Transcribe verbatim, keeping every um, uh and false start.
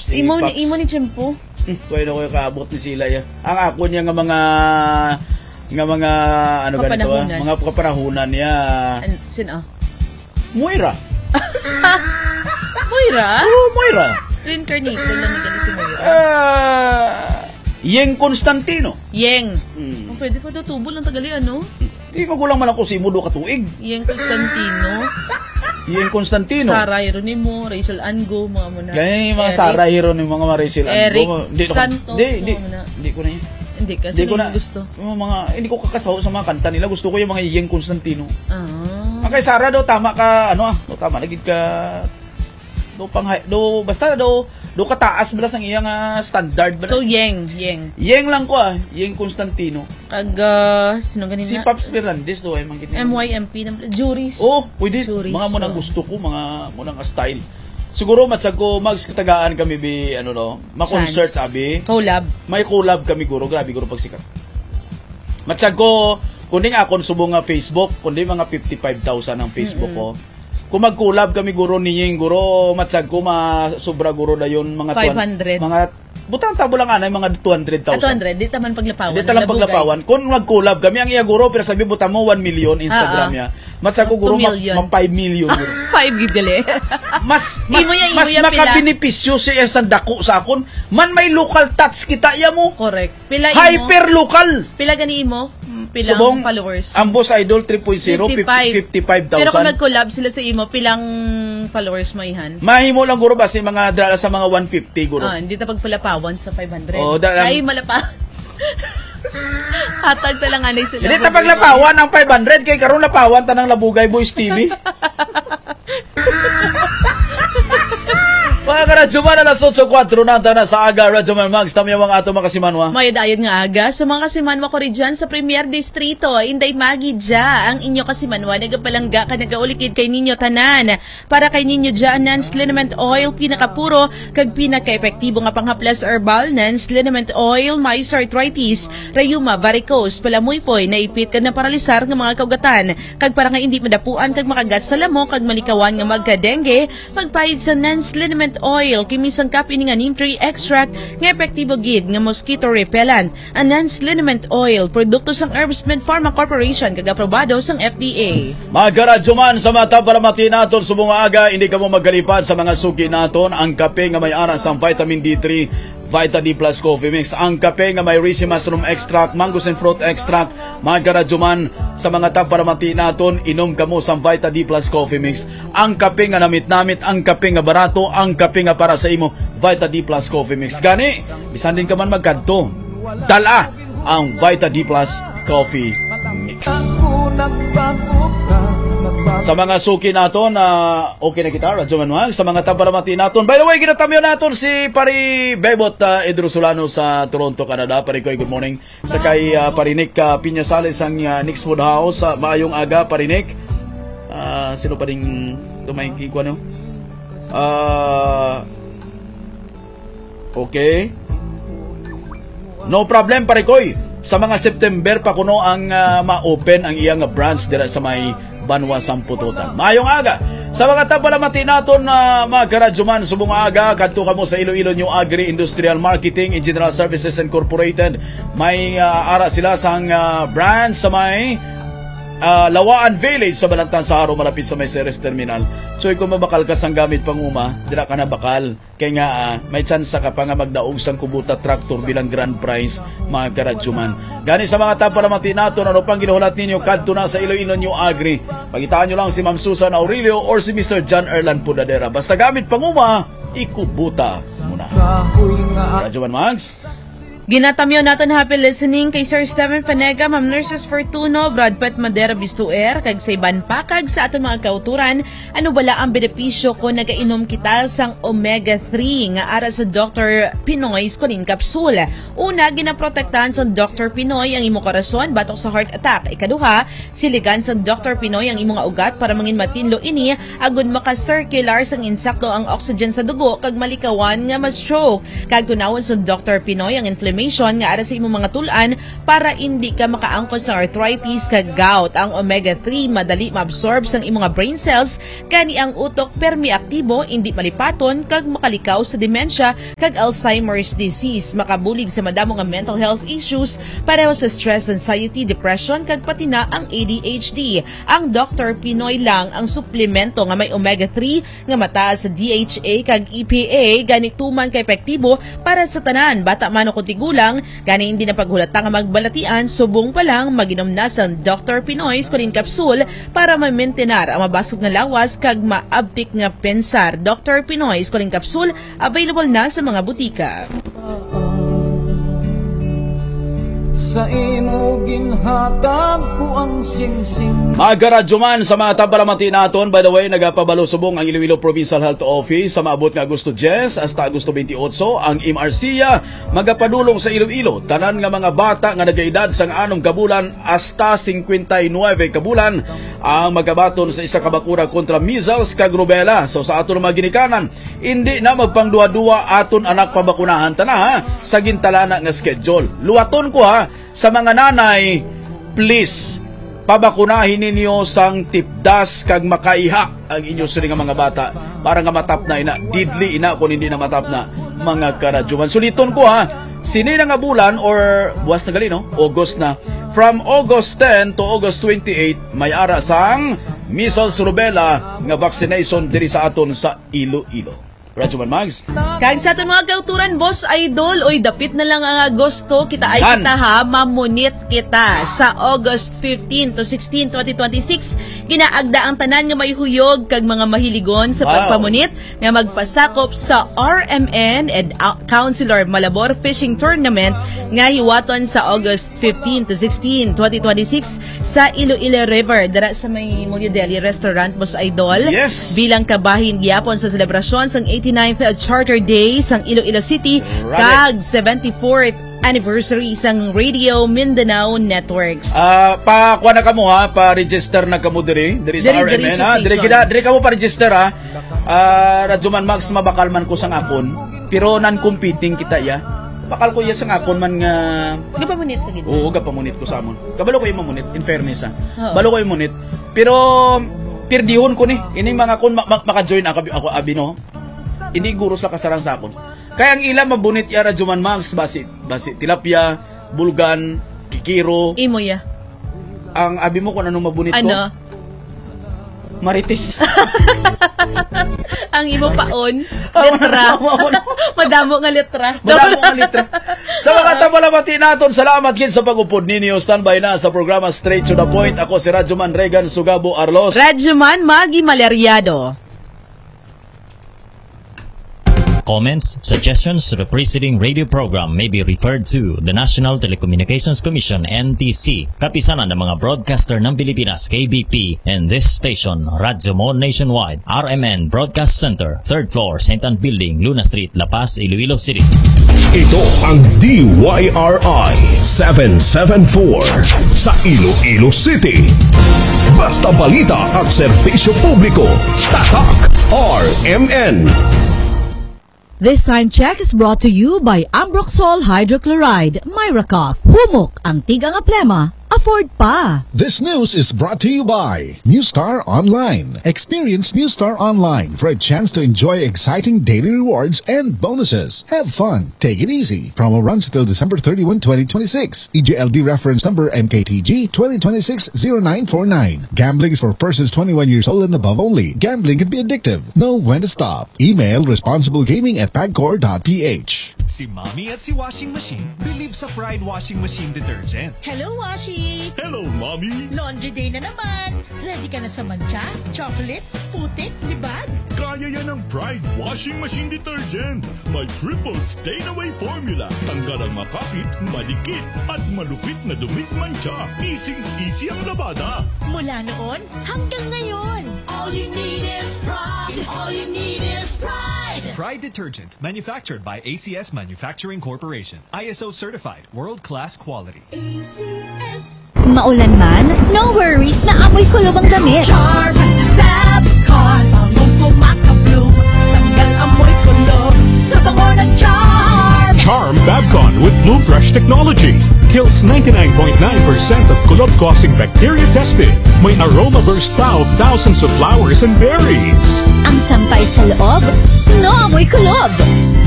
Si imo Paps. ni imo ni Chimpo. Hmm, kuya na kuya kaabot ni sila ya. Ang ako niya nga mga nga mga ano ganito ah, mga kapanahunan niya. An, sino? Moira. Moira? Oh, Moira. Reincarnated na ni ganito si Moira. Uh, Yeng Constantino. Yeng. Hmm. Oh, pwede pa daw tubo lang tagali ano? Di magulang man ako si Mudo katuig. Yeng Constantino. Yeng Constantino. Sarah Hieronimo, Rachel Ango, mga muna. Kaya yung mga Eric, Sarah Hieronimo, mga Rachel Ango. Eric di, Santos. Di, di, di ko na yun. Hindi ka, sino yung gusto? Yung mga, hindi ko kakasaho sa mga kanta nila. Gusto ko yung mga Yeng Constantino. Ah. Ang kay Sarah daw, tama ka, ano ah, do, tama, nagig ka, do, pang, do, basta do, do kataas balas ang iyang uh, standard. Bala. So, Yeng, Yeng. Yeng lang ko ah, Yeng Constantino. Kag, uh, sino ganina? Si Paps Fernandez do, ay mangkita. M Y M P, juries. Oh, pwede. Juries, mga munang so. gusto ko, mga munang style. Siguro matsag ko mags katagaan kami bi ano no, ma-concert abi. Collab. May collab kami guro, grabe guro pagsikat. Matsag ko kundi nga akon subong nga Facebook, kundi mga fifty-five thousand ang Facebook mm-hmm. ko. Kung mag-collab kami guro niying guro, matsag ko ma sobra guro na yon mga five hundred. Mga butang tabo lang anay mga two hundred thousand. two hundred, di taman paglapawan. Di taman paglapawan. Kung mag-collab kami ang iya guro pero sabi buta mo one million Instagram niya. Matsag ko guro ma five million guro. five gidali. Mas mas, imo ya, imo mas makabenepisyo si isang dako sa akon. Man may local touch kita iya mo. Correct. Pila imo? Hyper local. Pila gani imo? Pilang Subong, followers? Ang Boss Idol three point oh, fifty-five thousand. Pero kung nag-collab sila sa imo, pilang followers maihan? Mahimo lang guro ba si mga dala sa mga one fifty guro. Ah, hindi ta pagpalapawan sa five hundred. Oh, dala, ay malapa. Hatag ta lang anay sila. Hindi ta paglapawan ang five hundred kay karon lapawan tanang Labugay Boys T V. Mga karadyoman, alas eight four na na sa aga, Radyoman Mags, tami mga ato mga kasimanwa. May dayon nga aga, sa mga kasimanwa ko rin dyan sa Premier Distrito, Inday Magi dya, ang inyo kasimanwa, nagapalangga ka, nagaulikid kay ninyo tanan. Para kay ninyo dyan, Nance Liniment Oil, pinakapuro, kag pinaka-epektibo nga panghaplas herbal, Nance Liniment Oil, mais arthritis, rayuma, varicose, palamuypoy, naipit kag na paralisar nga mga kaugatan, kag para nga hindi madapuan, kag makagat sa lamo, kag malikawan nga magka-dengue, magpahid sa Nance Liniment Oil, kimisang kapi nga neem tree extract nga epektibo gid nga mosquito repellent. Ang Nance Liniment Oil, produkto sang Herbsmed Pharma Corporation kag aprobado sang F D A. Mga karadyoman, sa mata para mati naton subong aga, hindi ka mo magalipad sa mga suki naton ang kape nga may aras sang vitamin D three, Vita D Plus Coffee Mix, ang kape nga may reishi mushroom extract, mangoes and fruit extract. Mga karadyoman, sa mga tab para mati naton, inom kamo sa Vita D Plus Coffee Mix, ang kape nga namit-namit, ang kape nga barato, ang kape nga para sa imo, Vita D Plus Coffee Mix. Gani, bisan din ka man magkadto, dala ang Vita D Plus Coffee Mix. Sa mga suki naton na uh, okay na kita, Radyoman Mag. Sa mga tabaramati naton. By the way, ginatamyo naton si Pari Bebot uh, Edrosolano sa Toronto, Canada. Pari Koy, good morning. Sa kay uh, Parinik uh, Piñasales ang uh, Nick's Food House. Uh, maayong aga, Parinik. Uh, sino pa rin tumayking ko, ano? Uh, okay. No problem, Pari Koy. Sa mga September pa kuno ang uh, ma-open ang iyang branch dira sa may Banwa Sampututan. Mayong aga. Sa mga tabalamati naton na uh, mga karadyoman, subong aga, kadto kamo sa Iloilo New Agri Industrial Marketing and General Services Incorporated. May uh, ara sila sang uh, branch sa may uh, Lawaan Village sa Balantan sa Haro, malapit sa may Ceres Terminal. So kung mabakal ka sang gamit panguma, dira ka na bakal. Kaya nga uh, may chance ka pa nga magdaog sang kubuta tractor bilang grand prize, mga karadyoman. Gani sa mga taparamati nato, ano pang ginuhulat ninyo kadto na sa Iloilo New Agri. Pagitaan nyo lang si Ma'am Susan Aurelio or si Mister John Erlan Pudadera. Basta gamit panguma, ikubuta muna. Radyoman Mags. Ginatamyo natin happy listening kay Sir Steven Fanega, Ma'am Nurses Fortuno, Brad Pat Madera Bistuer, kag sa iban pakag sa aton mga kauturan, ano bala ang benepisyo kung nagainom kita sang omega three nga ara sa Doctor Pinoy Squalene Capsule. Una, ginaprotektahan sa Doctor Pinoy ang imong karason batok sa heart attack. Ikaduha, siligan sa Doctor Pinoy ang imong ugat para mangin matinlo ini agud maka-circular sang insakto ang oxygen sa dugo kag malikawan nga ma-stroke. Kag tunawon sa Doctor Pinoy ang inflammation inflammation nga ara sa imong mga tulan para hindi ka makaangkon sa arthritis kag gout. Ang omega three madali maabsorb sang imong brain cells kani ang utok permi aktibo, hindi malipaton kag makalikaw sa demensya kag Alzheimer's disease. Makabulig sa madamo nga mental health issues pareho sa stress, anxiety, depression kag pati na ang A D H D. Ang Doctor Pinoy lang ang suplemento nga may omega three nga mataas sa D H A kag E P A gani tuman kay epektibo para sa tanan bata man o tigulang gani hindi na paghulata nga magbalatian subong pa lang maginom na sa Doctor Pinoy Squalene Capsule para ma-maintenar ang mabasog nga lawas kag maabtik nga pensar. Doctor Pinoy Squalene Capsule available na sa mga butika. Sa imo ginhatag ko ang singsing. Magaradyo man sa mga tabalamati naton. By the way, nagapabalo subong ang Iloilo Provincial Health Office sa maabot nga Agosto ten hasta Agosto twenty-eight. Ang M R C A magapadulong sa Iloilo tanan nga mga bata nga nagaedad sang anong kabulan hasta fifty-nine kabulan ang magabaton sa isa ka bakura kontra measles kag rubella. So sa aton mga ginikanan, hindi na magpangduwa-duwa aton anak pabakunahan tana ha sa gintalana nga schedule. Luwaton ko ha sa mga nanay, please, pabakunahin ninyo sang tipdas kag makaiha ang inyo sila nga mga bata para nga matap na ina, didli ina kung hindi na matap na mga karadyoman. Suliton ko ha, sini na nga bulan or buwas na gali no? August na. From August ten to August twenty-eight, may ara sang measles rubella nga vaccination diri sa aton sa Iloilo. Radyo Man Mags. Kag sa aton mga kauturan, Boss Idol, oy dapit na lang ang Agosto, kita ay Yan. kita ha, mamunit kita sa August fifteen to sixteen, twenty twenty-six. Ginaagda ang tanan nga may huyog kag mga mahiligon sa Wow. pagpamunit nga magpasakop sa R M N and Councilor Malabor Fishing Tournament nga hiwaton sa August fifteen to sixteen, twenty twenty-six sa Iloilo River dara sa may Mulyo Deli Restaurant, Boss Idol. Yes. Bilang kabahin gyapon sa selebrasyon sang eighty-ninth Charter Day sang Iloilo City Right. kag seventy-fourth anniversary sang Radio Mindanao Networks. Ah, pa kuha na kamo ha, pa-register na kamo diri, diri sa Diri- R M N diri sa ha. Diri station. kita, diri kamo pa-register ha. Ah, Radyo Man Max mabakal man ko sang akon, pero non-competing kita ya. Bakal ko iya sang akon man nga Di ba munit ka gid? oo, gapamunit ko sa amon. Kabalo ko yung mamunit, in fairness ha. Oo. Balo ko yung munit. Pero pirdihon ko ni, ini mga kon ma- ma- maka-join ako, ako abi no. Hindi guros la kasarang sa akon. Kaya ang ila mabunit ya Radyo Man Max basit, basit tilapia, bulgan, kikiro. Imo ya. Ang abi mo kung anong mabunit ko? Ano? Marites. Ang imo paon, letra. Madamo nga letra. Wala mo ang litra. Sa mga tabalamati naton, salamat gid sa pag-upod ninyo. Standby na sa programa Straight to the Point. Ako si Radyo Man Regan Sugabo Arlos. Radyoman Magi Malaryado. Comments, suggestions to the preceding radio program may be referred to the National Telecommunications Commission N T C, kapisanan ng mga broadcaster ng Pilipinas K B P, and this station, Radyo Mo Nationwide, R M N Broadcast Center, third floor, Saint Anne Building, Luna Street, La Paz, Iloilo City. Ito ang D Y R I seven seven four sa Iloilo City. Basta balita at serbisyo publiko. Tatak R M N. This time check is brought to you by Ambroxol Hydrochloride, Myracoff, Humok, ang tigang aplema, afford pa. This news is brought to you by Newstar Online. Experience Newstar Online for a chance to enjoy exciting daily rewards and bonuses. Have fun. Take it easy. Promo runs until December thirty-first, twenty twenty-six. E J L D reference number M K T G twenty twenty-six oh nine four nine. Gambling is for persons twenty-one years old and above only. Gambling can be addictive. Know when to stop. Email responsiblegaming at pagcor dot p h. Si Mommy at si Washing Machine believe sa Pride Washing Machine Detergent. Hello, Washi! Hello, Mommy! Laundry day na naman! Ready ka na sa mancha, chocolate, putik, libag? Kaya yan ang Pride Washing Machine Detergent. May triple stain-away formula. Tanggal ang makapit, madikit, at malupit na dumit mancha. Easy-easy ang labada. Mula noon hanggang ngayon. All you need is pride. All you need is pride. Pride Detergent, manufactured by A C S Manufacturing Corporation. I S O certified, world-class quality. A C S. Maulan man, no worries na amoy kulob ang damit. Charm Fabcon. Bangong pumakabloom. Tanggal amoy kulob sa bango ng Charm. Charm Fabcon with Blue Fresh technology kills ninety-nine point nine percent of kulob-causing bacteria tested. May aroma burst pa of thousands of flowers and berries. Ang sampay sa loob, no amoy kulob.